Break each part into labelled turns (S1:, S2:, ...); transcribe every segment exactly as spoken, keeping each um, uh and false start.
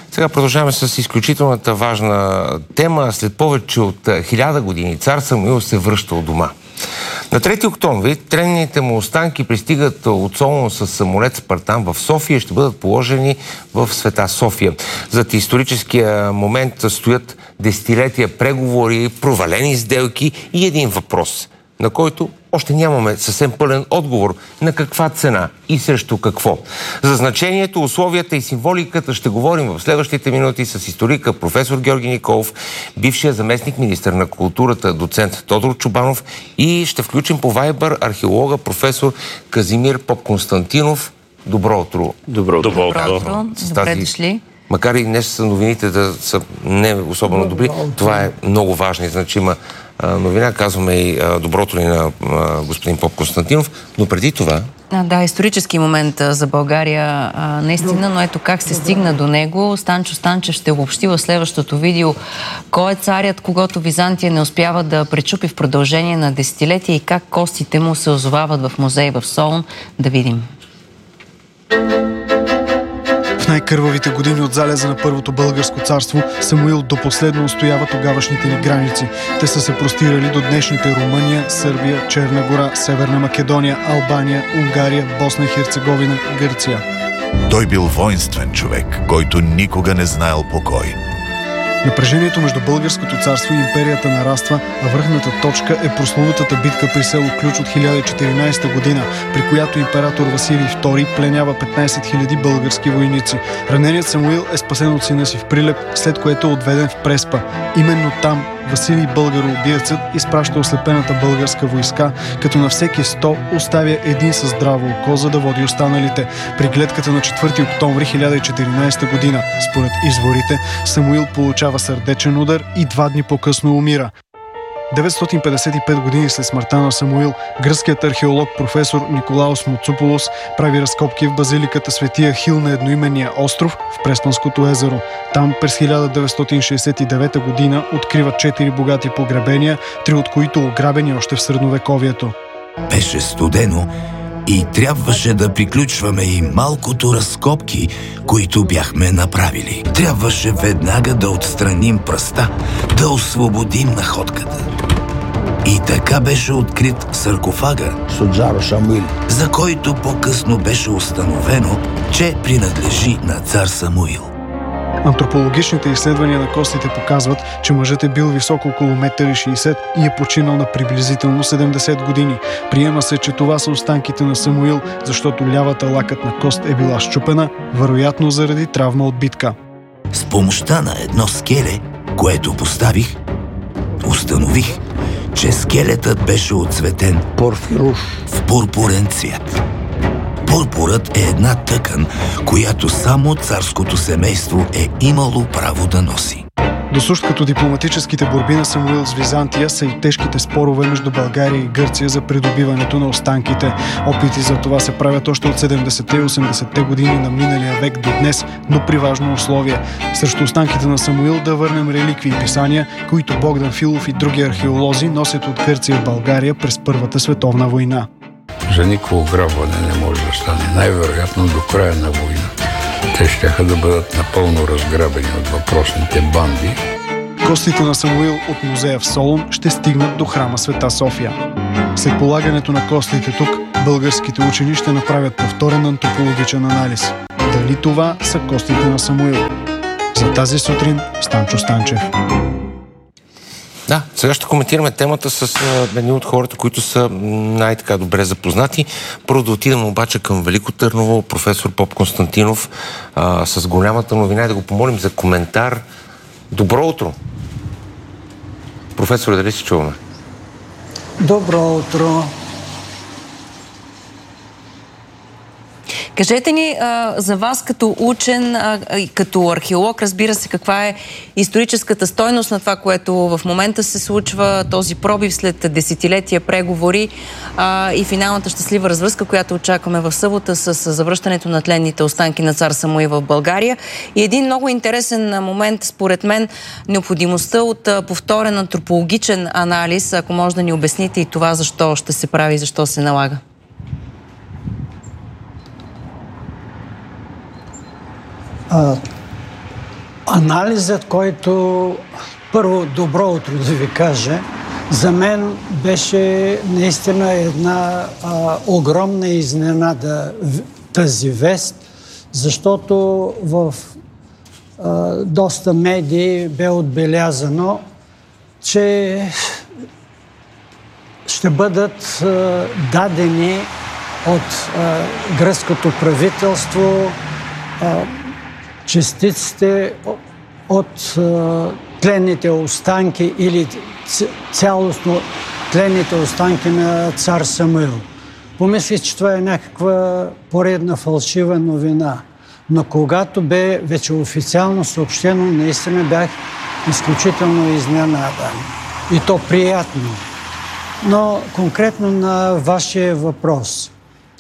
S1: Сега продължаваме с изключителната важна тема. След повече от хиляда години цар Самуил се връща от дома. На трети октомври тренните му останки пристигат от Солун с самолет Спартан в София и ще бъдат положени в Света София. Зад историческия момент стоят десетилетия преговори, провалени сделки и един въпрос, на който още нямаме съвсем пълен отговор: на каква цена и срещу какво. За значението, условията и символиката ще говорим в следващите минути с историка професор Георги Николов, бившия заместник министър на културата доцент Тодор Чобанов, и ще включим по Вайбър археолога професор Казимир Попконстантинов. Добро утро.
S2: Добро утро.
S3: Добро утро. Добре дошли.
S1: Макар и днес новините да са не особено добри, това е много важна и значима новина. Казваме и доброто ли на господин Попконстантинов, но преди това...
S3: А, да, исторически момент за България, а, наистина, но ето как се стигна до него. Станчо Станчев ще обобщи в следващото видео кой е царят, когато Византия не успява да пречупи в продължение на десетилетия и как костите му се озовават в музей в Солун. Да видим.
S4: В най-кървавите години от залеза на Първото българско царство Самуил до последно устоява тогавашните ни граници. Те са се простирали до днешните Румъния, Сърбия, Черна гора, Северна Македония, Албания, Унгария, Босна и Херцеговина, Гърция.
S5: Той бил воинствен човек, който никога не знаел покой.
S4: Напрежението между българското царство и империята нараства, а връхната точка е прословутата битка при село Ключ от хиляда и четиринадесета година, при която император Василий втори пленява петнадесет хиляди български войници. Раненият Самуил е спасен от сина си в Прилеп, след което е отведен в Преспа. Именно там Василий българоубиецът изпраща ослепената българска войска, като на всеки сто оставя един със здраво око, за да води останалите. При гледката на четвърти октомври хиляда и четиринадесета година, според изворите, Самуил получава сърдечен удар и два дни по-късно умира. деветстотин петдесет и пет години след смъртта на Самуил, гръцкият археолог професор Николаос Моцополос прави разкопки в базиликата Свети Ахил на едноименния остров в Преспанското езеро. Там през хиляда деветстотин шейсет и девета година откриват четири богати погребения, три от които ограбени още в средновековието.
S6: Беше студено и трябваше да приключваме и малкото разкопки, които бяхме направили. Трябваше веднага да отстраним пръста, да освободим находката. И така беше открит саркофага, за който по-късно беше установено, че принадлежи на цар Самуил.
S4: Антропологичните изследвания на костите показват, че мъжът е бил висок около едно и шейсет метра и е починал на приблизително седемдесет години. Приема се, че това са останките на Самуил, защото лявата лакътна кост е била счупена, вероятно заради травма от битка.
S6: С помощта на едно скеле, което поставих, установих, че скелетът беше оцветен порфируш в пурпурен цвят. Пурпурът е една тъкан, която само царското семейство е имало право да носи.
S4: Досущ като дипломатическите борби на Самуил с Византия са и тежките спорове между България и Гърция за придобиването на останките. Опити за това се правят още от седемдесетте и осемдесетте години на миналия век до днес, но при важно условие. Срещу останките на Самуил да върнем реликви и писания, които Богдан Филов и други археолози носят от Гърция в България през Първата световна война.
S2: За никакво ограбване не може да стане. Най-вероятно до края на войната те щяха да бъдат напълно разграбени от въпросните банди.
S4: Костите на Самуил от музея в Солун ще стигнат до храма Света София. След полагането на костите тук, българските учени ще направят повторен антропологичен анализ. Дали това са костите на Самуил? За тази сутрин Станчо Станчев.
S1: Да, сега ще коментираме темата с едни от хората, които са най-така добре запознати. Първо да отидем обаче към Велико Търново, професор Попконстантинов, а, с голямата новина и да го помолим за коментар. Добро утро! Професор, дали се чуваме?
S7: Добро утро!
S3: Кажете ни а, за вас като учен, а, и като археолог, разбира се, каква е историческата стойност на това, което в момента се случва, този пробив след десетилетия преговори а, и финалната щастлива развръзка, която очакваме в събота с завръщането на тленните останки на цар Самуил в България. И един много интересен момент, според мен, необходимостта от повторен антропологичен анализ. Ако може да ни обясните и това, защо ще се прави и защо се налага.
S7: А, Анализът, който първо добро утро да ви кажа, за мен беше наистина една а, огромна изненада тази вест, защото в а, доста медии бе отбелязано, че ще бъдат а, дадени от а, гръцкото правителство а, частиците от а, тленните останки или цялостно тленните останки на цар Самуил. Помислих, че това е някаква поредна фалшива новина. Но когато бе вече официално съобщено, наистина бях изключително изненадан. И то приятно. Но конкретно на вашия въпрос.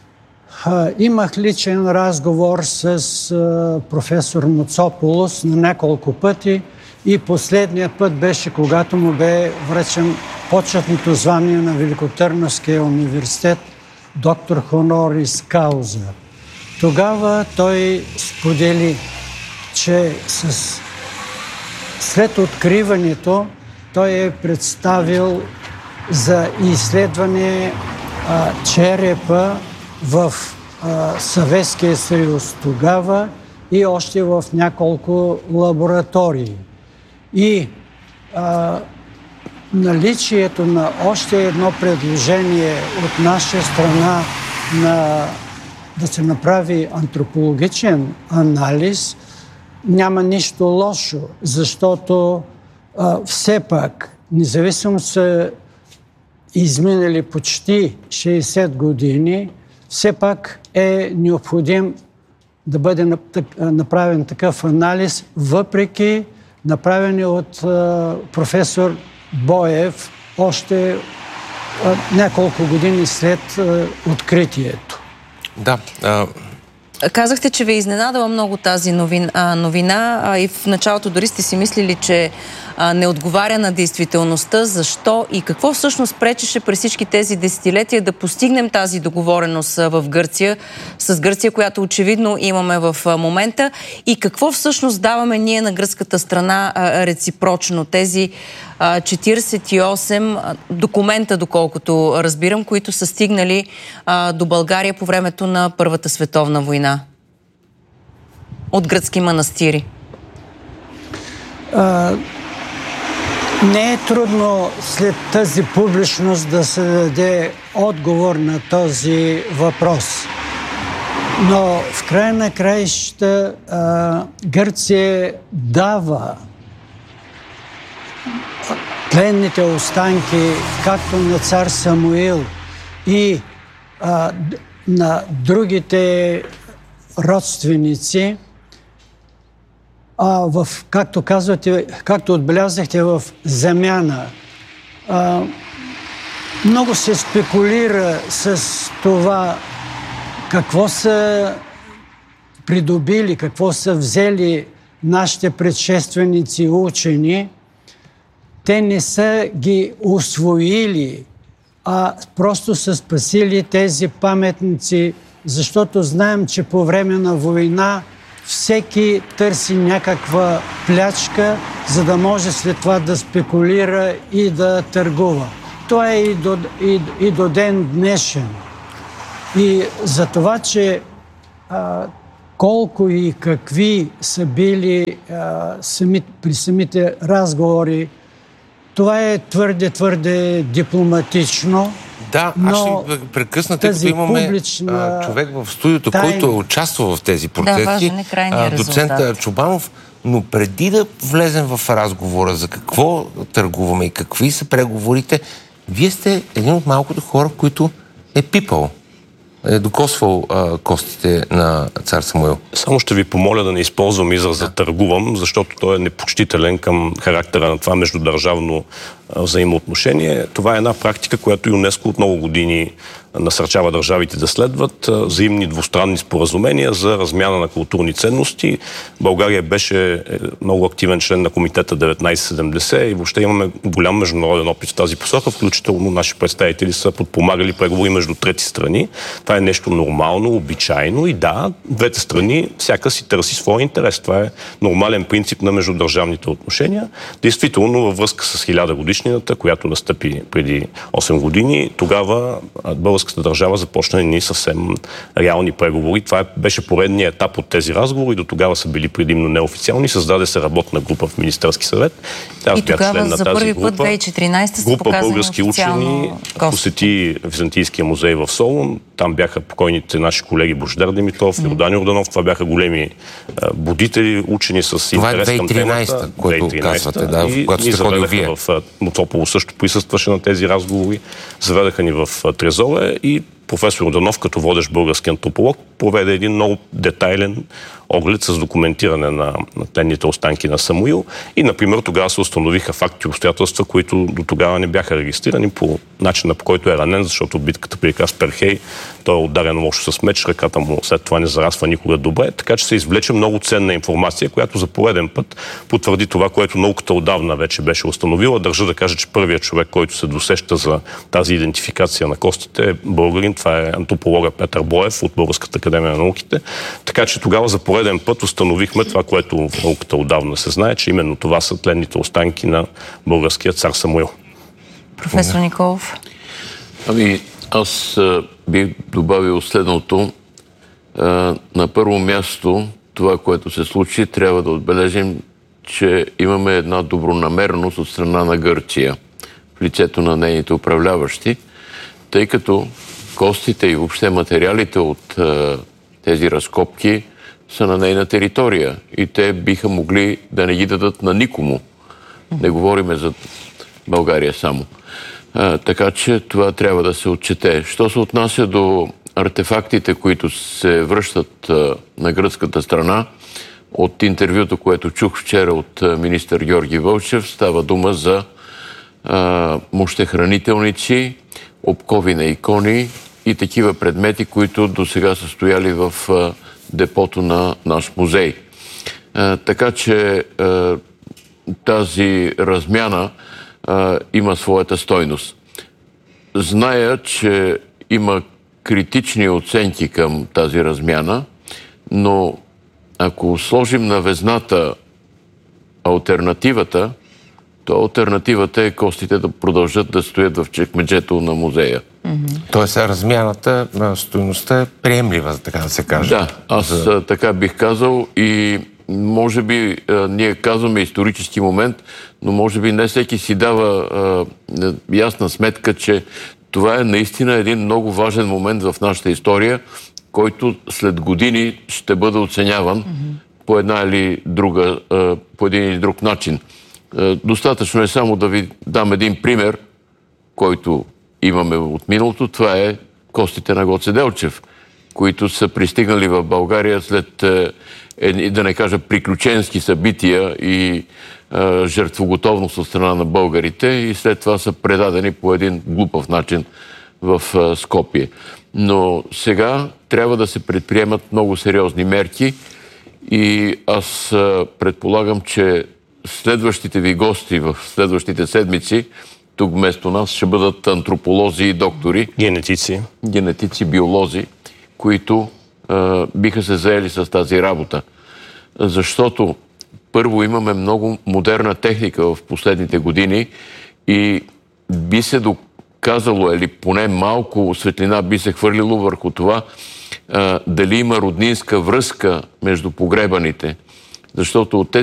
S7: Имах личен разговор с професор Муцополос на няколко пъти и последният път беше, когато му бе връчен почетното звание на Великотърновския университет доктор хонорис кауза. Тогава той сподели, че с... след откриването той е представил за изследване а, черепа в а, Съветския съюз тогава и още в няколко лаборатории. И а, наличието на още едно предложение от наша страна на, да се направи антропологичен анализ, няма нищо лошо, защото а, все пак, независимо са изминали почти шейсет години, все пак е необходим да бъде направен такъв анализ, въпреки направени от а, професор Боев още а, няколко години след а, откритието.
S1: Да. А...
S3: Казахте, че ви е изненадала много тази новин, а, новина а, и в началото дори сте си мислили, че а, не отговаря на действителността. Защо и какво всъщност пречеше през всички тези десетилетия да постигнем тази договореност а, в Гърция, с Гърция, която очевидно имаме в а, момента, и какво всъщност даваме ние на гръцката страна а, реципрочно? Тези а, четиридесет и осем документа, доколкото разбирам, които са стигнали а, до България по времето на Първата световна война от гръцки манастири.
S7: А, не е трудно след тази публичност да се даде отговор на този въпрос. Но в края на краищата а, Гърция дава тленните останки както на цар Самуил и а, на другите родственици, а в, както казвате, както отбелязахте, в замяна. А, много се спекулира с това какво са придобили, какво са взели нашите предшественици учени. Те не са ги усвоили, а просто са спасили тези паметници, защото знаем, че по време на война всеки търси някаква плячка, за да може след това да спекулира и да търгува. Това е и до, и, и до ден днешен. И за това, че а, колко и какви са били а, сами, при самите разговори, това е твърде, твърде дипломатично.
S1: Да, аз ще прекъсна, тъй като имаме публична... човек в студиото, тайна, който е участвал в тези процеси,
S3: да,
S1: доцента Чобанов, но преди да влезем в разговора за какво търгуваме и какви са преговорите, вие сте един от малкото хора, които е пипал, е докосвал а, костите на цар Самуил.
S8: Само ще ви помоля да не използвам израза да. търгувам, защото той е непочтителен към характера на това междудържавно взаимоотношение. Това е една практика, която ЮНЕСКО от много години насърчава държавите да следват взаимни двустранни споразумения за размяна на културни ценности. България беше много активен член на комитета деветнайсет седемдесет и въобще имаме голям международен опит в тази посока, включително наши представители са подпомагали преговори между трети страни. Това е нещо нормално, обичайно и да, двете страни всяка си търси своя интерес. Това е нормален принцип на междудържавните отношения. Действително, във връзка с хиляда годишнината, която настъпи преди осем години, тогава българската държава започна едни съвсем реални преговори. Това беше поредният етап от тези разговори. До тогава са били предимно неофициални. Създаде се работна група в Министерски съвет.
S3: Аз и тогава за първи път две хиляди и четиринайсета са
S8: група български учени посети Византийския музей в Солун. Там бяха покойните наши колеги Божидар Димитров, Йордан Йорданов. Това бяха големи а, будители, учени с интерес към темата.
S1: две хиляди и тринайсета, което казвате, да,
S8: и
S1: когато
S8: ни
S1: сте ходили вие.
S8: В Мутрополо също присъстваше на тези разговори. Заведаха ни в Трезоре и професор Йорданов, като водещ български антрополог, проведе един много детайлен оглед с документиране на, на тленните останки на Самуил. И, например, тогава се установиха факти и обстоятелства, които до тогава не бяха регистрирани по начина, по който е ранен, защото битката при Касперхей, той е ударен лошо с меч, ръката му след това не зарасва никога добре. Така че се извлече много ценна информация, която за пореден път потвърди това, което науката отдавна вече беше установила. Държа да кажа, че първият човек, който се досеща за тази идентификация на костите е българин. Това е антрополога Петър Боев от Българската академия на науките. Така че тогава за пореден път установихме това, което в науката отдавна се знае, че именно това са тленните останки на българския цар Самуил.
S3: Професор Николов.
S2: Ами, аз а, бих добавил следното. А, на първо място, това, което се случи, трябва да отбележим, че имаме една добронамереност от страна на Гърция в лицето на нейните управляващи, тъй като костите и въобще материалите от а, тези разкопки са на нейна територия и те биха могли да не ги дадат на никому. Не говориме за България само. А, така че това трябва да се отчете. Що се отнася до артефактите, които се връщат а, на гръцката страна, от интервюто, което чух вчера от а, министър Георги Вълчев, става дума за а, мощехранителници, обкови на икони и такива предмети, които до сега са стояли в а, депото на наш музей. А, така че а, тази размяна а, има своята стойност. Зная, че има критични оценки към тази размяна, но ако сложим на везната алтернативата, то алтернативата е костите да продължат да стоят в чекмеджето на музея.
S1: Mm-hmm. Тоест размяната, стойността е приемлива, така да се каже.
S2: Да, аз За... така бих казал и може би а, ние казваме исторически момент, но може би не всеки си дава а, ясна сметка, че това е наистина един много важен момент в нашата история, който след години ще бъде оценяван mm-hmm. по една или друга, а, по един или друг начин. А, достатъчно е само да ви дам един пример, който имаме от миналото. Това е костите на Гоце Делчев, които са пристигнали в България след, е, да не кажа, приключенски събития и е, жертвоготовност от страна на българите и след това са предадени по един глупав начин в е, Скопие. Но сега трябва да се предприемат много сериозни мерки и аз е, предполагам, че следващите ви гости в следващите седмици тук вместо нас ще бъдат антрополози и доктори.
S8: Генетици.
S2: Генетици, биолози, които а, биха се заели с тази работа. Защото първо имаме много модерна техника в последните години и би се доказало, или поне малко светлина би се хвърлило върху това, а, дали има роднинска връзка между погребаните. Защото от тези